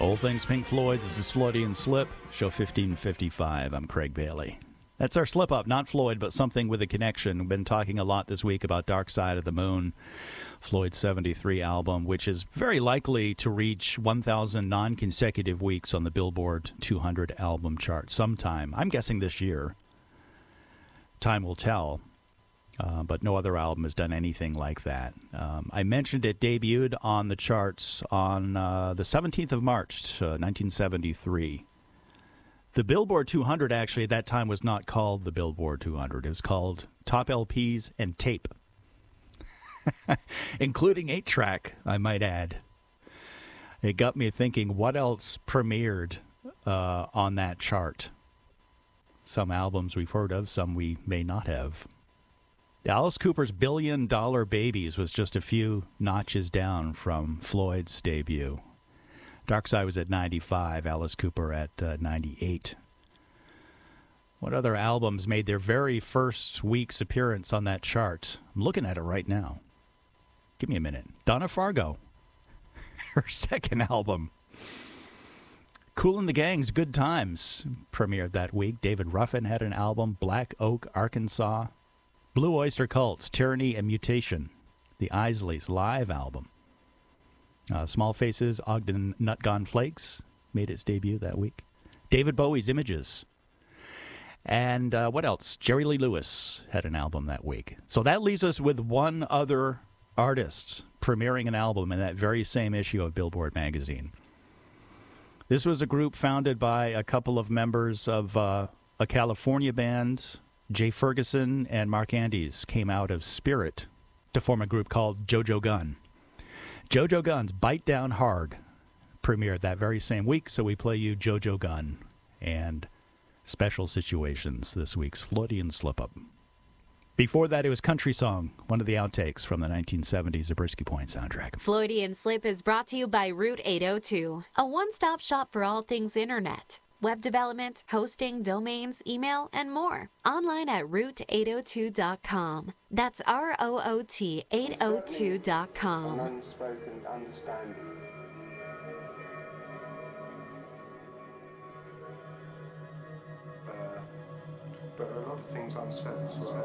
All things Pink Floyd. This is Floydian Slip, show 1555. I'm Craig Bailey. That's our slip up, not Floyd, but something with a connection. We've been talking a lot this week about Dark Side of the Moon, Floyd's 73 album, which is very likely to reach 1,000 non-consecutive weeks on the Billboard 200 album chart sometime. I'm guessing this year. Time will tell. But no other album has done anything like that. I mentioned it debuted on the charts on the 17th of March, 1973. The Billboard 200 actually at that time was not called the Billboard 200. It was called Top LPs and Tape, including 8-track, I might add. It got me thinking, what else premiered on that chart? Some albums we've heard of, some we may not have. Alice Cooper's $1 Billion Babies was just a few notches down from Floyd's debut. Dark Side was at 95, Alice Cooper at 98. What other albums made their very first week's appearance on that chart? I'm looking at it right now. Give me a minute. Donna Fargo, her second album. Kool and the Gang's Good Times premiered that week. David Ruffin had an album, Black Oak, Arkansas. Blue Oyster Cult's Tyranny and Mutation, the Isleys live album. Small Faces, Ogden Nutgon Flakes made its debut that week. David Bowie's Images. And what else? Jerry Lee Lewis had an album that week. So that leaves us with one other artist premiering an album in that very same issue of Billboard magazine. This was a group founded by a couple of members of a California band. Jay Ferguson and Mark Andes came out of Spirit to form a group called JoJo Gunn. JoJo Gunn's Bite Down Hard premiered that very same week, so we play you JoJo Gunn and Special Situations, this week's Floydian Slip-Up. Before that, it was Country Song, one of the outtakes from the 1970s Zabriskie Point soundtrack. Floydian Slip is brought to you by Route 802, a one-stop shop for all things internet. Web development, hosting, domains, email, and more. Online at root802.com. That's ROOT 802.com. An unspoken understanding. But there are a lot of things unsaid as well.